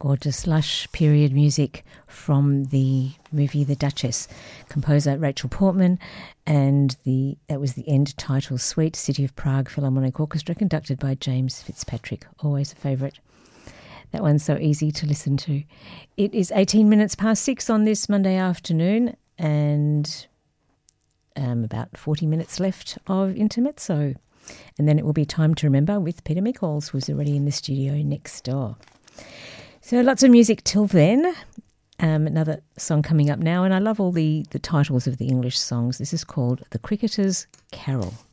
Gorgeous, lush period music from the movie The Duchess. Composer Rachel Portman, and that was the end title suite, City of Prague Philharmonic Orchestra, conducted by James Fitzpatrick. Always a favourite. That one's so easy to listen to. It is 18 minutes past 6 on this Monday afternoon, and about 40 minutes left of Intermezzo. And then it will be Time to Remember with Peter Michols, who's already in the studio next door. So lots of music till then. Another song coming up now, and I love all the titles of the English songs. This is called The Cricketer's Carol.